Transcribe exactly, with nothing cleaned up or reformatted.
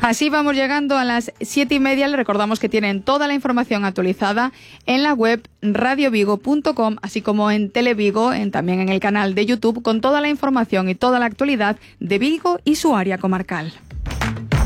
Así vamos llegando a las siete y media. Les recordamos que tienen toda la información actualizada en la web radio vigo punto com, así como en Televigo, en, también en el canal de YouTube, con toda la información y toda la actualidad de Vigo y su área comarcal.